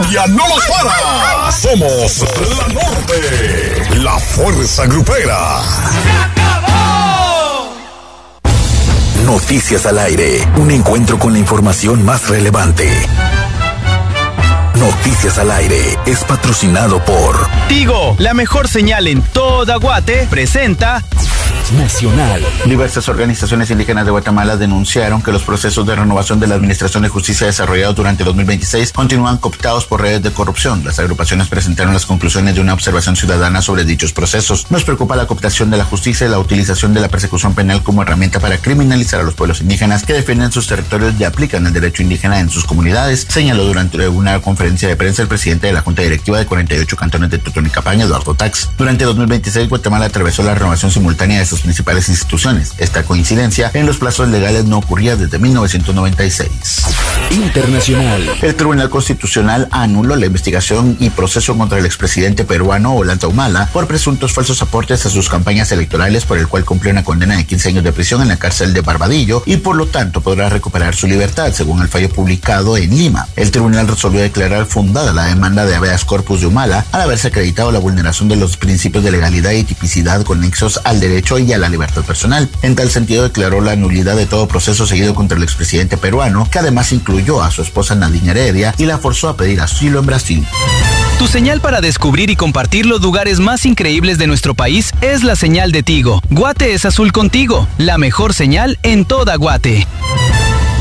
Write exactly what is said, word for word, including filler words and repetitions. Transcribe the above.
lluvia no nos para. Somos la Norte, la fuerza grupera. ¡Se acabó! Noticias al aire, un encuentro con la información más relevante. Noticias al aire es patrocinado por Tigo, la mejor señal en toda Guate, presenta Nacional. Diversas organizaciones indígenas de Guatemala denunciaron que los procesos de renovación de la Administración de Justicia desarrollados durante dos mil veintiséis continúan cooptados por redes de corrupción. Las agrupaciones presentaron las conclusiones de una observación ciudadana sobre dichos procesos. Nos preocupa la cooptación de la justicia y la utilización de la persecución penal como herramienta para criminalizar a los pueblos indígenas que defienden sus territorios y aplican el derecho indígena en sus comunidades, señaló durante una conferencia de prensa el presidente de la Junta Directiva de cuarenta y ocho cantones de Totonicapán, Eduardo Tax. Durante dos mil veintiséis, Guatemala atravesó la renovación simultánea de sus principales instituciones. Esta coincidencia en los plazos legales no ocurría desde mil novecientos noventa y seis. Internacional. El Tribunal Constitucional anuló la investigación y proceso contra el expresidente peruano Ollanta Humala por presuntos falsos aportes a sus campañas electorales, por el cual cumplió una condena de quince años de prisión en la cárcel de Barbadillo y por lo tanto podrá recuperar su libertad, según el fallo publicado en Lima. El tribunal resolvió declarar fundada la demanda de habeas corpus de Humala al haberse acreditado la vulneración de los principios de legalidad y tipicidad conexos al derecho y a la libertad personal. En tal sentido, declaró la nulidad de todo proceso seguido contra el expresidente peruano, que además incluyó a su esposa Nadine Heredia y la forzó a pedir asilo en Brasil. Tu señal para descubrir y compartir los lugares más increíbles de nuestro país es la señal de Tigo. Guate es azul contigo, la mejor señal en toda Guate.